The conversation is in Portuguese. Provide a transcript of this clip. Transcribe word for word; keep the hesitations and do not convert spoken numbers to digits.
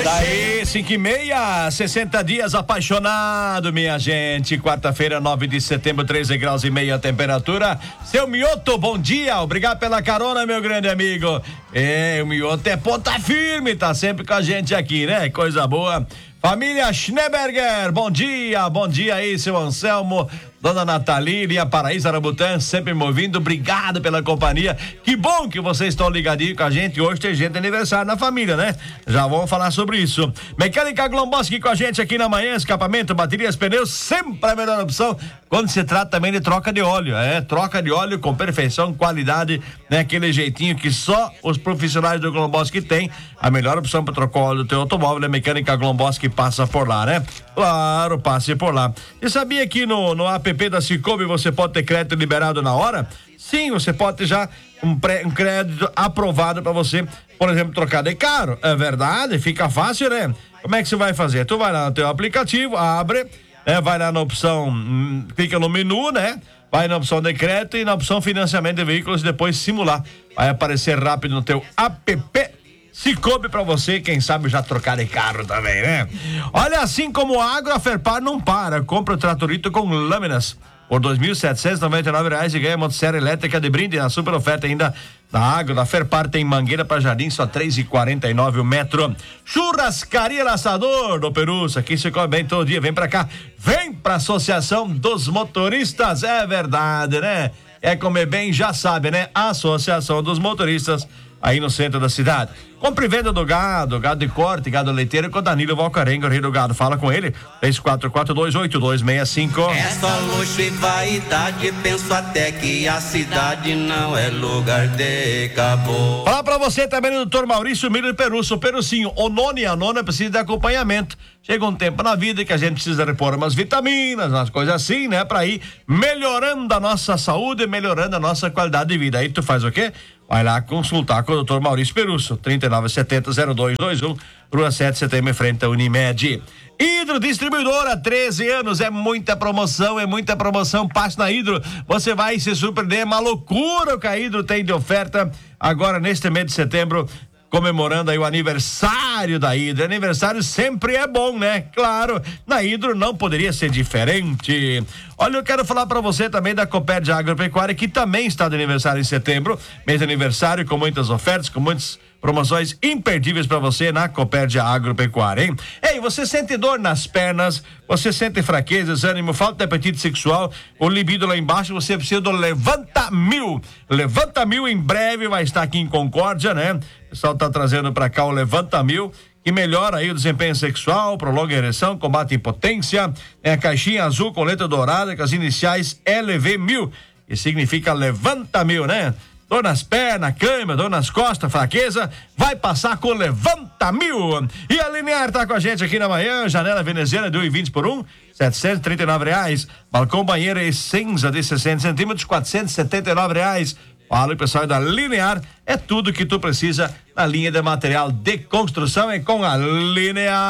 Daí, cinco e meia, sessenta dias apaixonado, minha gente. Quarta-feira, nove de setembro, treze graus e meia a temperatura. Seu Mioto, bom dia. Obrigado pela carona, meu grande amigo. É, o Mioto é ponta firme, tá sempre com a gente aqui, né? Coisa boa. Família Schneeberger, bom dia, bom dia aí, seu Anselmo, dona Natalília, a Paraíso Arabutã, sempre me ouvindo, obrigado pela companhia, que bom que vocês estão ligadinhos com a gente, hoje tem gente de aniversário na família, né? Já vamos falar sobre isso. Mecânica Glomboski com a gente aqui na manhã, escapamento, baterias, pneus, sempre a melhor opção, quando se trata também de troca de óleo, é, troca de óleo com perfeição, qualidade, né? Aquele jeitinho que só os profissionais do Glomboski têm, a melhor opção para trocar o óleo do teu automóvel é Mecânica Glomboski, passa por lá, né? Claro, passe por lá. E sabia que no, no app da Cicobi você pode ter crédito liberado na hora? Sim, você pode ter já um, pré, um crédito aprovado para você, por exemplo, trocar de carro. É verdade, fica fácil, né? Como é que você vai fazer? Tu vai lá no teu aplicativo, abre, né? Vai lá na opção, hum, clica no menu, né? Vai na opção de crédito e na opção financiamento de veículos e depois simular. Vai aparecer rápido no teu app. Se coube pra você, quem sabe já trocar de carro também, né? Olha, assim como a Agro, a Ferpar não para. Compra o tratorito com lâminas por dois mil setecentos e noventa e nove reais e ganha motosserra elétrica de brinde. Na super oferta ainda da Agro, da Ferpar tem mangueira pra jardim, só três e quarenta e nove o metro. Churrascaria Laçador do Perus, aqui se come bem todo dia, vem pra cá. Vem pra Associação dos Motoristas, é verdade, né? É comer bem, já sabe, né? Associação dos Motoristas, aí no centro da cidade. Compre e venda do gado, gado de corte, gado leiteiro com Danilo Valcarenga, o rei do gado. Fala com ele, três quatro quatro, dois oito dois seis cinco. É só luxo e vaidade, penso até que a cidade não é lugar de caboclo. Falar pra você também, doutor Maurício Miller Perusso, Perucinho, o nono e a nona precisa de acompanhamento. Chega um tempo na vida que a gente precisa repor umas vitaminas, umas coisas assim, né? Pra ir melhorando a nossa saúde, melhorando a nossa qualidade de vida. Aí tu faz o quê? Vai lá consultar com o doutor Maurício Perusso, trinta e nove setenta, zero dois dois um, Rua sete de Setembro, em frente à Unimed. Hidro Distribuidora, treze anos, é muita promoção, é muita promoção, passe na Hidro, você vai se surpreender, é uma loucura o que a Hidro tem de oferta agora neste mês de setembro, comemorando aí o aniversário da Hidro. Aniversário sempre é bom, né? Claro, na Hidro não poderia ser diferente. Olha, eu quero falar para você também da Copérdia Agropecuária, que também está de aniversário em setembro, mês de aniversário com muitas ofertas, com muitas promoções imperdíveis para você na Copérdia Agropecuária, hein? Ei, você sente dor nas pernas, você sente fraqueza, desânimo, falta de apetite sexual, o libido lá embaixo, você precisa do Levanta Mil. Levanta Mil em breve vai estar aqui em Concórdia, né? O pessoal tá trazendo para cá o Levanta Mil, que melhora aí o desempenho sexual, prolonga a ereção, combate a impotência. É a caixinha azul com letra dourada com as iniciais L V mil, que significa Levanta Mil, né? Dor nas pernas, cãibra, dor nas costas, fraqueza, vai passar com Levanta Mil. E a Linear tá com a gente aqui na manhã, janela veneziana de um e vinte por um, setecentos e trinta e nove reais. Balcão banheiro e cinza de sessenta centímetros, quatrocentos e setenta e nove reais. Fala, o pessoal da Linear, é tudo que tu precisa na linha de material de construção, é com a Linear.